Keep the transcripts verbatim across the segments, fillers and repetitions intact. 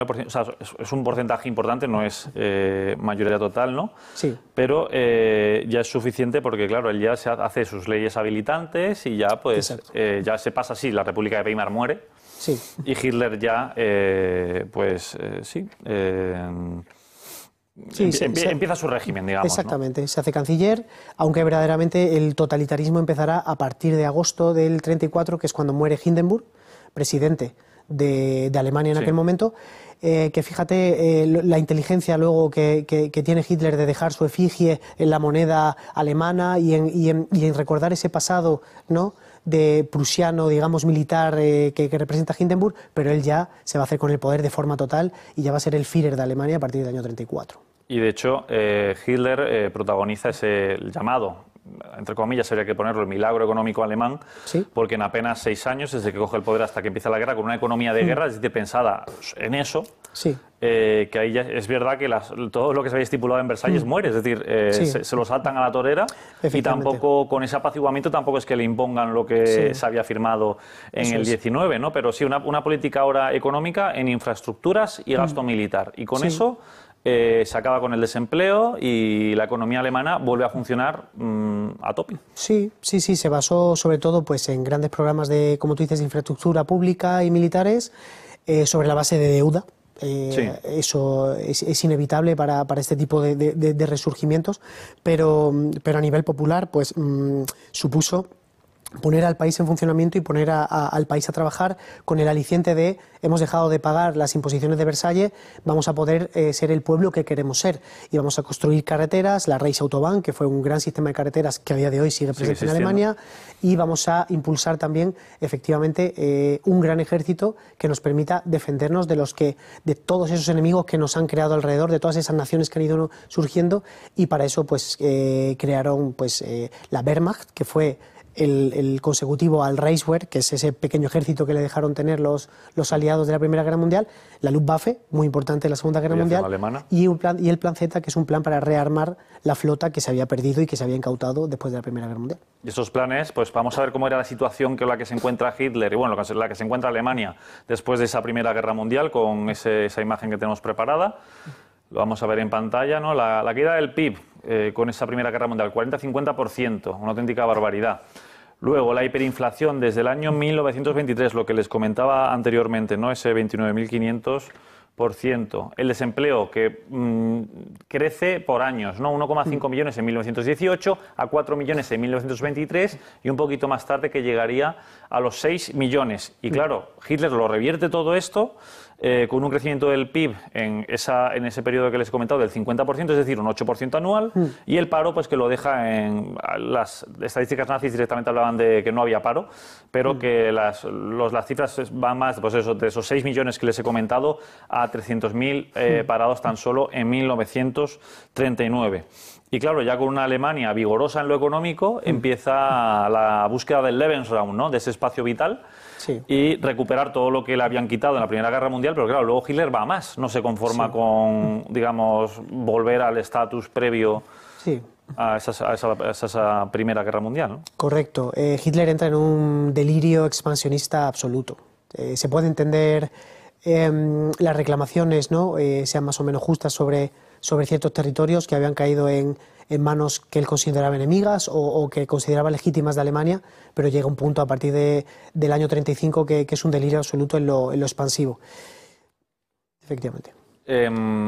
O sea, es un porcentaje importante, no es eh, mayoría total, ¿no? Sí. Pero eh, ya es suficiente porque, claro, él ya se hace sus leyes habilitantes y ya, pues, eh, ya se pasa así, la República de Weimar muere. Sí. Y Hitler ya, eh, pues, eh, sí, eh, Sí, empie se, empie se, empieza su régimen, digamos. Exactamente, ¿no? Se hace canciller, aunque verdaderamente el totalitarismo empezará a partir de agosto del treinta y cuatro, que es cuando muere Hindenburg, presidente de, de Alemania en sí. aquel momento. Eh, que fíjate eh, la inteligencia luego que, que, que tiene Hitler de dejar su efigie en la moneda alemana y en, y en, y en recordar ese pasado, ¿no?, de prusiano, digamos, militar eh, que, que representa Hindenburg, pero él ya se va a hacer con el poder de forma total y ya va a ser el Führer de Alemania a partir del año treinta y cuatro. Y de hecho, eh, Hitler eh, protagoniza ese llamado, entre comillas, habría que ponerlo, el milagro económico alemán, ¿Sí? porque en apenas seis años, desde que coge el poder hasta que empieza la guerra, con una economía de guerra, es decir, pensada en eso, sí. eh, que ahí ya es verdad que las, todo lo que se había estipulado en Versalles mm. muere, es decir, eh, sí. se, se lo saltan a la torera y tampoco, con ese apaciguamiento, tampoco es que le impongan lo que sí. se había firmado en eso el diecinueve, ¿no? Pero sí, una, una política ahora económica en infraestructuras y gasto mm. militar, y con sí. eso... Eh, se acaba con el desempleo y la economía alemana vuelve a funcionar mmm, a tope. Sí, sí, sí, se basó sobre todo pues, en grandes programas de, como tú dices, de infraestructura pública y militares eh, sobre la base de deuda. Eh, sí. Eso es, es inevitable para, para este tipo de, de, de resurgimientos, pero, pero a nivel popular pues mmm, supuso poner al país en funcionamiento y poner a, a, al país a trabajar con el aliciente de hemos dejado de pagar las imposiciones de Versalles, vamos a poder eh, ser el pueblo que queremos ser y vamos a construir carreteras, la Reichsautobahn, que fue un gran sistema de carreteras que a día de hoy sigue presente en Alemania, y vamos a impulsar también efectivamente eh, un gran ejército que nos permita defendernos de los que de todos esos enemigos que nos han creado alrededor, de todas esas naciones que han ido surgiendo, y para eso pues eh, crearon pues eh, la Wehrmacht, que fue El, el consecutivo al Reichswehr, que es ese pequeño ejército que le dejaron tener los, los aliados de la Primera Guerra Mundial, la Luftwaffe, muy importante en la Segunda Guerra Mundial, y, un plan, y el Plan Z, que es un plan para rearmar la flota que se había perdido y que se había incautado después de la Primera Guerra Mundial. Y esos planes, pues vamos a ver cómo era la situación que la que se encuentra Hitler, y bueno, la que se encuentra Alemania después de esa Primera Guerra Mundial, con ese, esa imagen que tenemos preparada. Lo vamos a ver en pantalla, ¿no? La, la caída del P I B eh, con esa Primera Guerra Mundial, cuarenta a cincuenta por ciento, una auténtica barbaridad. Luego, la hiperinflación desde el año mil novecientos veintitrés, lo que les comentaba anteriormente, ¿no? Ese veintinueve mil quinientos por ciento. El desempleo, que mmm, crece por años, ¿no? uno coma cinco millones en mil novecientos dieciocho, a cuatro millones en mil novecientos veintitrés y un poquito más tarde que llegaría a los seis millones. Y claro, Hitler lo revierte todo esto eh, con un crecimiento del P I B en, esa, en ese periodo que les he comentado del cincuenta por ciento, es decir, un ocho por ciento anual, mm. y el paro pues que lo deja en... Las estadísticas nazis directamente hablaban de que no había paro, pero mm. que las, los, las cifras van más pues eso, de esos seis millones que les he comentado a trescientos mil eh, parados tan solo en mil novecientos treinta y nueve. Y claro, ya con una Alemania vigorosa en lo económico, mm. empieza la búsqueda del Lebensraum, ¿no? De ese espacio vital, sí. y recuperar todo lo que le habían quitado en la Primera Guerra Mundial, pero claro, luego Hitler va a más, no se conforma sí. con, digamos, volver al estatus previo sí. a, esas, a, esa, a esa Primera Guerra Mundial, ¿no? Correcto. Eh, Hitler entra en un delirio expansionista absoluto. Eh, se puede entender eh, las reclamaciones, ¿no? Eh, sean más o menos justas sobre... sobre ciertos territorios que habían caído en, en manos que él consideraba enemigas o, o que consideraba legítimas de Alemania, pero llega un punto a partir de, del año treinta y cinco que, que es un delirio absoluto en lo, en lo expansivo. Efectivamente. Eh,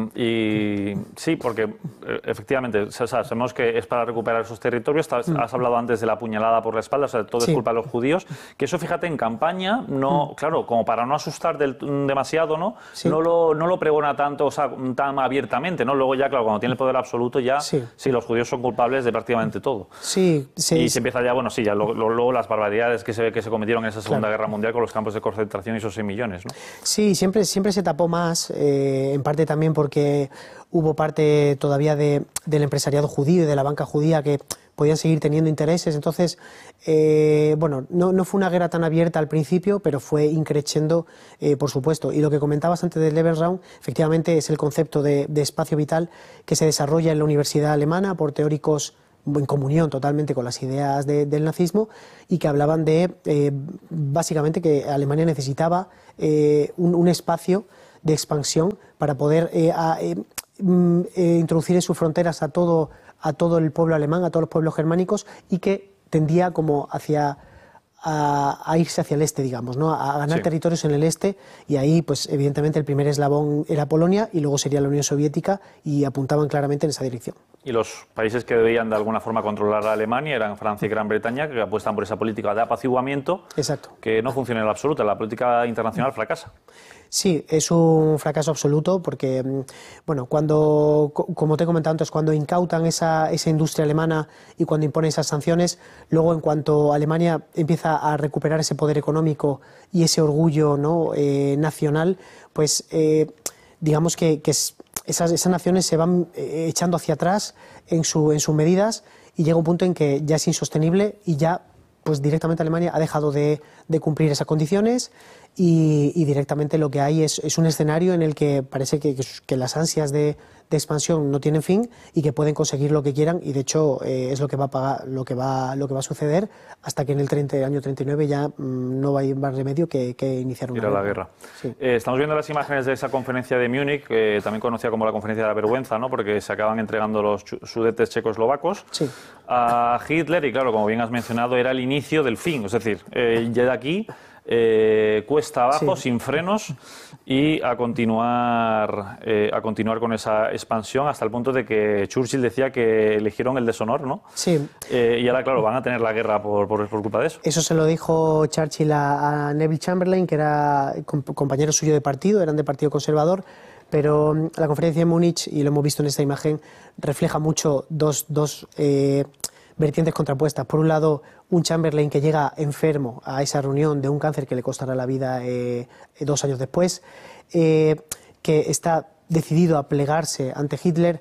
y sí, porque efectivamente, o sea, sabemos que es para recuperar esos territorios. Has, mm. has hablado antes de la puñalada por la espalda, o sea, todo sí. es culpa de los judíos. Que eso, fíjate, en campaña, no, mm. claro, como para no asustar del, demasiado, ¿no? Sí. No, lo, no lo pregona tanto, o sea, tan abiertamente, ¿no? Luego ya, claro, cuando tiene el poder absoluto, ya sí, sí los judíos son culpables de prácticamente todo. Sí, sí. Y se empieza ya, bueno, sí, ya luego lo, lo, las barbaridades que se, que se cometieron en esa Segunda claro. Guerra Mundial con los campos de concentración y esos seis millones, ¿no? Sí, siempre, siempre se tapó más, eh, en parte también porque hubo parte todavía de, del empresariado judío y de la banca judía que podían seguir teniendo intereses. Entonces, eh, bueno, no, no fue una guerra tan abierta al principio, pero fue increciendo, eh, por supuesto. Y lo que comentabas antes del Lebensraum, efectivamente es el concepto de, de espacio vital que se desarrolla en la Universidad Alemana por teóricos en comunión totalmente con las ideas de, del nazismo y que hablaban de, eh, básicamente, que Alemania necesitaba eh, un, un espacio de expansión para poder eh, a, eh, eh, introducir en sus fronteras a todo, a todo el pueblo alemán, a todos los pueblos germánicos, y que tendía como hacia... A, a irse hacia el este, digamos, ¿no? A ganar sí. territorios en el este, y ahí, pues evidentemente el primer eslabón era Polonia y luego sería la Unión Soviética, y apuntaban claramente en esa dirección. Y los países que debían de alguna forma controlar a Alemania eran Francia y Gran Bretaña, que apuestan por esa política de apaciguamiento. Exacto. Que no funciona en la absoluta, la política internacional fracasa. Sí, es un fracaso absoluto porque, bueno, cuando, como te he comentado antes, cuando incautan esa, esa industria alemana y cuando imponen esas sanciones, luego en cuanto Alemania empieza a recuperar ese poder económico y ese orgullo, ¿no? eh, nacional, pues eh, digamos que, que es, esas, esas naciones se van eh, echando hacia atrás en, su, en sus medidas, y llega un punto en que ya es insostenible y ya pues directamente Alemania ha dejado de, de cumplir esas condiciones. Y, y directamente lo que hay es, es un escenario en el que parece que, que, que las ansias de, de expansión no tienen fin y que pueden conseguir lo que quieran, y de hecho eh, es lo que va a pagar, lo que va, lo que va a suceder hasta que en el treinta, año treinta y nueve ya mmm, no va a ir más remedio que, que iniciar una Ir a la guerra. Sí. Eh, estamos viendo las imágenes de esa conferencia de Múnich, eh, también conocida como la conferencia de la vergüenza, ¿no? Porque se acaban entregando los sudetes checoslovacos sí. a Hitler, y claro, como bien has mencionado, era el inicio del fin, es decir, eh, ya de aquí Eh, cuesta abajo, sí. sin frenos, y a continuar eh, a continuar con esa expansión hasta el punto de que Churchill decía que eligieron el deshonor, ¿no? Sí. Eh, y ahora, claro, van a tener la guerra por, por, por culpa de eso. Eso se lo dijo Churchill a, a Neville Chamberlain, que era compañero suyo de partido, eran de partido conservador. Pero la conferencia de Múnich, y lo hemos visto en esta imagen, refleja mucho dos, dos eh, vertientes contrapuestas. Por un lado, un Chamberlain que llega enfermo a esa reunión de un cáncer que le costará la vida eh, dos años después, eh, que está decidido a plegarse ante Hitler,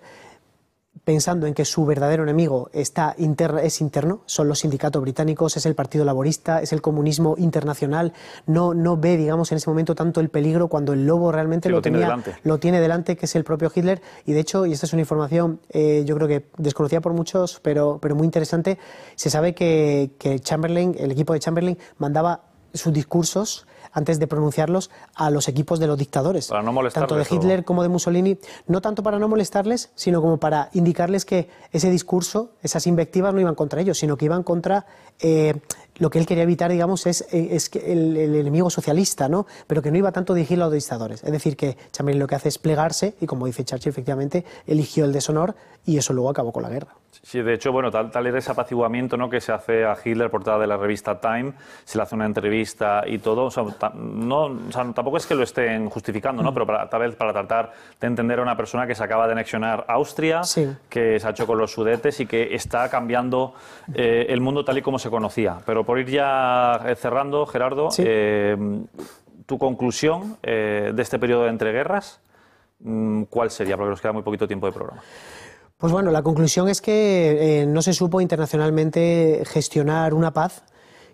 pensando en que su verdadero enemigo está inter, es interno, son los sindicatos británicos, es el Partido Laborista, es el comunismo internacional. No, no ve, digamos, en ese momento tanto el peligro cuando el lobo realmente sí, lo, lo, tiene tenía, delante. lo tiene delante, que es el propio Hitler. Y de hecho, y esta es una información eh, yo creo que desconocida por muchos, pero, pero muy interesante, se sabe que, que Chamberlain, el equipo de Chamberlain, mandaba sus discursos antes de pronunciarlos a los equipos de los dictadores, para no molestarles, tanto de Hitler o... como de Mussolini, no tanto para no molestarles, sino como para indicarles que ese discurso, esas invectivas no iban contra ellos, sino que iban contra eh, lo que él quería evitar, digamos, es, es que el, el enemigo socialista, ¿no? Pero que no iba tanto dirigido a los dictadores. Es decir, que Chamberlain lo que hace es plegarse y, como dice Churchill, efectivamente, eligió el deshonor, y eso luego acabó con la guerra. Sí, de hecho, bueno, tal, tal era ese apaciguamiento, ¿no?, que se hace a Hitler, portada de la revista Time, se le hace una entrevista y todo. O sea, no, o sea, tampoco es que lo estén justificando, ¿no?, pero para, tal vez para tratar de entender a una persona que se acaba de anexionar Austria, sí. que se ha hecho con los Sudetes y que está cambiando eh, el mundo tal y como se conocía. Pero por ir ya cerrando, Gerardo, sí. eh, tu conclusión eh, de este periodo de entreguerras, ¿cuál sería? Porque nos queda muy poquito tiempo de programa. Pues bueno, la conclusión es que eh, no se supo internacionalmente gestionar una paz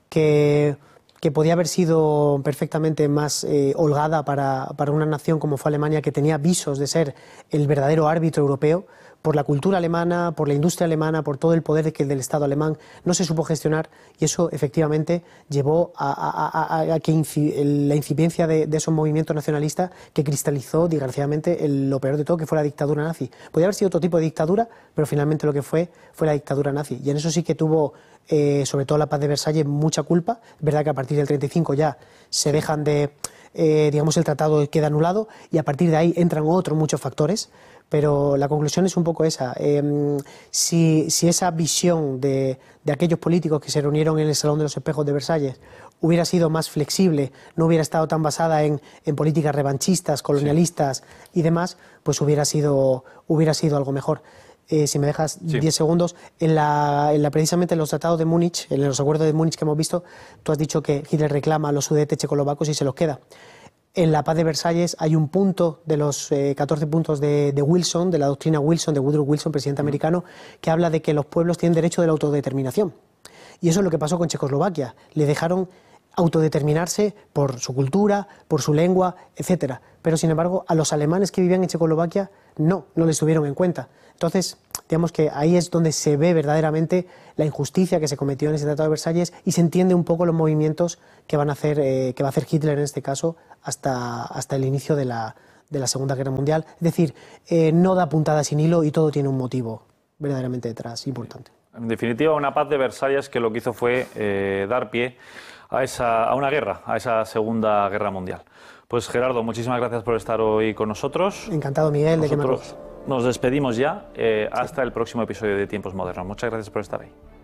que, que podía haber sido perfectamente más eh, holgada para, para una nación como fue Alemania, que tenía visos de ser el verdadero árbitro europeo, por la cultura alemana, por la industria alemana, por todo el poder que del Estado alemán. No se supo gestionar, y eso efectivamente llevó a, a, a, a que inci, la incipiencia de, de esos movimientos nacionalistas que cristalizó, desgraciadamente, el, lo peor de todo, que fue la dictadura nazi. Podía haber sido otro tipo de dictadura, pero finalmente lo que fue fue la dictadura nazi. Y en eso sí que tuvo, eh, sobre todo la paz de Versalles, mucha culpa. Es verdad que a partir del treinta y cinco ya se dejan de... Eh, digamos, el tratado queda anulado, y a partir de ahí entran otros muchos factores, pero la conclusión es un poco esa. Eh, si, si esa visión de, de aquellos políticos que se reunieron en el Salón de los Espejos de Versalles hubiera sido más flexible, no hubiera estado tan basada en, en políticas revanchistas, colonialistas sí. y demás, pues hubiera sido, hubiera sido algo mejor. Eh, si me dejas diez sí. segundos, en la, en la, precisamente en los tratados de Múnich, en los acuerdos de Múnich que hemos visto, tú has dicho que Hitler reclama a los sudetes checoslovacos y se los queda. En la paz de Versalles hay un punto de los eh, catorce puntos de, de Wilson, de la doctrina Wilson, de Woodrow Wilson, presidente mm. americano, que habla de que los pueblos tienen derecho de la autodeterminación. Y eso es lo que pasó con Checoslovaquia. Le dejaron autodeterminarse por su cultura, por su lengua, etcétera. Pero, sin embargo, a los alemanes que vivían en Checoslovaquia no, no les tuvieron en cuenta. Entonces, digamos que ahí es donde se ve verdaderamente la injusticia que se cometió en ese Tratado de Versalles, y se entiende un poco los movimientos que van a hacer, eh, que va a hacer Hitler en este caso hasta, hasta el inicio de la, de la Segunda Guerra Mundial. Es decir, eh, no da puntada sin hilo y todo tiene un motivo verdaderamente detrás, importante. En definitiva, una paz de Versalles que lo que hizo fue eh, dar pie a, esa, a una guerra, a esa Segunda Guerra Mundial. Pues Gerardo, muchísimas gracias por estar hoy con nosotros. Encantado, Miguel, nosotros de que me nos despedimos ya, eh, hasta sí. el próximo episodio de Tiempos Modernos. Muchas gracias por estar ahí.